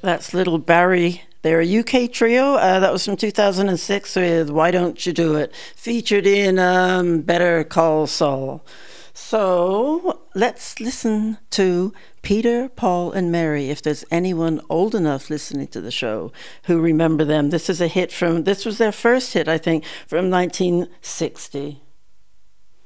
That's Little Barry. They're a UK trio. That was from 2006 with Why Don't You Do It, featured in Better Call Saul. So let's listen to Peter, Paul, and Mary, if there's anyone old enough listening to the show who remember them. This was their first hit, I think, from 1960.